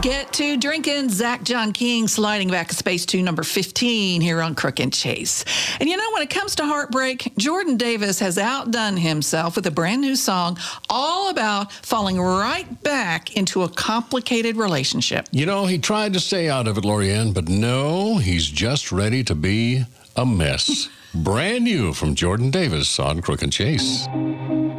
Get to drinking. Zach John King sliding back a space to number 15 here on Crook and Chase. And you know, when it comes to heartbreak, Jordan Davis has outdone himself with a brand new song all about falling right back into a complicated relationship. You know, he tried to stay out of it, Lorianne, but no, he's just ready to be a mess. Brand new from Jordan Davis on Crook and Chase.